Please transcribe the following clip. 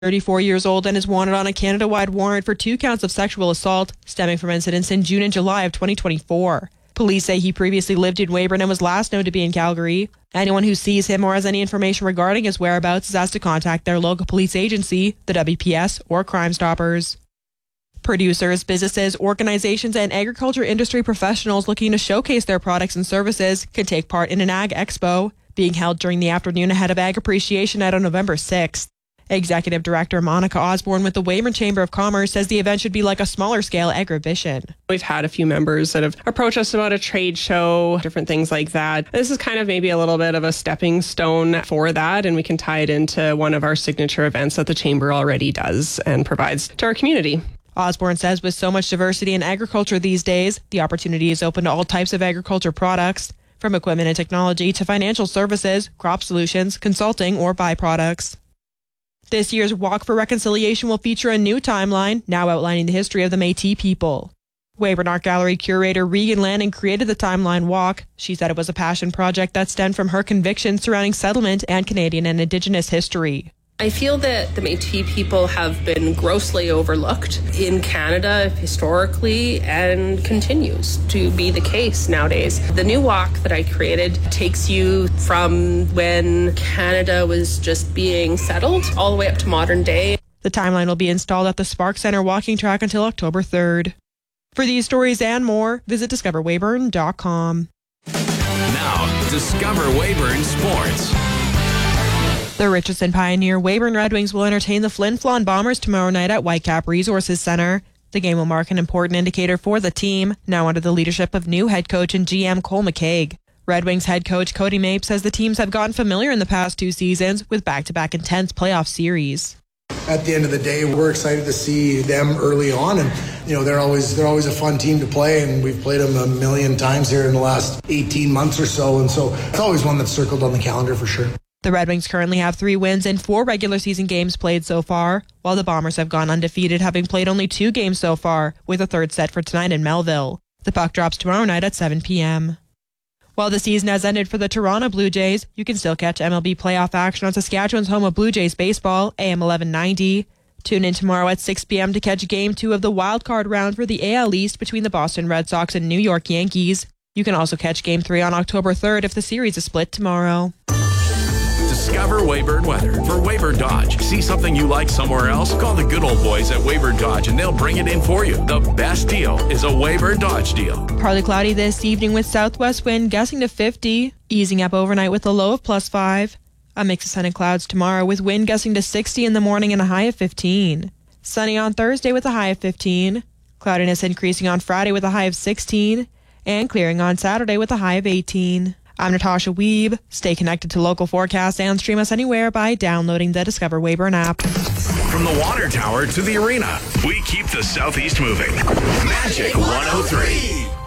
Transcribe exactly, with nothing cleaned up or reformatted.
thirty-four years old and is wanted on a Canada-wide warrant for two counts of sexual assault stemming from incidents in June and July of twenty twenty-four. Police say he previously lived in Weyburn and was last known to be in Calgary. Anyone who sees him or has any information regarding his whereabouts is asked to contact their local police agency, the W P S, or Crime Stoppers. Producers, businesses, organizations, and agriculture industry professionals looking to showcase their products and services can take part in an Ag Expo, being held during the afternoon ahead of Ag Appreciation Night on November sixth. Executive Director Monica Osborne with the Weyburn Chamber of Commerce says the event should be like a smaller-scale agribition. We've had a few members that have approached us about a trade show, different things like that. This is kind of maybe a little bit of a stepping stone for that, and we can tie it into one of our signature events that the Chamber already does and provides to our community. Osborne says with so much diversity in agriculture these days, the opportunity is open to all types of agriculture products, from equipment and technology to financial services, crop solutions, consulting, or byproducts. This year's Walk for Reconciliation will feature a new timeline, now outlining the history of the Métis people. Weyburn Art Gallery curator Regan Lanning created the Timeline Walk. She said it was a passion project that stemmed from her convictions surrounding settlement and Canadian and Indigenous history. I feel that the Métis people have been grossly overlooked in Canada historically and continues to be the case nowadays. The new walk that I created takes you from when Canada was just being settled all the way up to modern day. The timeline will be installed at the Spark Centre walking track until October third. For these stories and more, visit discover weyburn dot com. Now, Discover Weyburn Sports. The Richardson Pioneer Weyburn Red Wings will entertain the Flin Flon Bombers tomorrow night at Whitecap Resources Centre. The game will mark an important indicator for the team, now under the leadership of new head coach and G M Cole McCaig. Red Wings head coach Cody Mape says the teams have gotten familiar in the past two seasons with back-to-back intense playoff series. At the end of the day, we're excited to see them early on, and you know they're always they're always a fun team to play, and we've played them a million times here in the last eighteen months or so, and so it's always one that's circled on the calendar for sure. The Red Wings currently have three wins in four regular season games played so far, while the Bombers have gone undefeated, having played only two games so far, with a third set for tonight in Melville. The puck drops tomorrow night at seven p.m. While the season has ended for the Toronto Blue Jays, you can still catch M L B playoff action on Saskatchewan's home of Blue Jays baseball, A M eleven ninety. Tune in tomorrow at six p.m. to catch Game two of the wild card round for the A L East between the Boston Red Sox and New York Yankees. You can also catch Game three on October third if the series is split tomorrow. Discover Weyburn weather for Weyburn Dodge. See something you like somewhere else? Call the good old boys at Weyburn Dodge and they'll bring it in for you. The best deal is a Weyburn Dodge deal. Partly cloudy this evening with southwest wind gusting to fifty, easing up overnight with a low of plus five. A mix of sun and clouds tomorrow with wind gusting to sixty in the morning and a high of fifteen. Sunny on Thursday with a high of fifteen. Cloudiness increasing on Friday with a high of sixteen. And clearing on Saturday with a high of eighteen. I'm Natasha Weeb. Stay connected to local forecasts and stream us anywhere by downloading the Discover Weyburn app. From the water tower to the arena, we keep the Southeast moving. Magic one oh three.